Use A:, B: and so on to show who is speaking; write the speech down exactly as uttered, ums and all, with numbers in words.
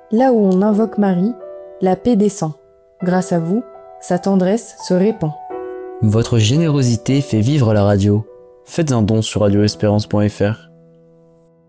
A: Là où on invoque Marie, la paix descend. Grâce à vous, sa tendresse se répand.
B: Votre générosité fait vivre la radio. Faites un don sur radio espérance point f r.